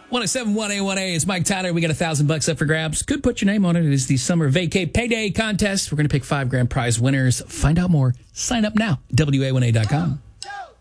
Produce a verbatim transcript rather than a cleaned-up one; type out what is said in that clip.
one oh seven point one A one A is Mike Tyler. We got a thousand bucks up for grabs. Could put your name on it. It is the Summer Vacay Payday Contest. We're going to pick five grand prize winners. Find out more. Sign up now. W A one A dot com.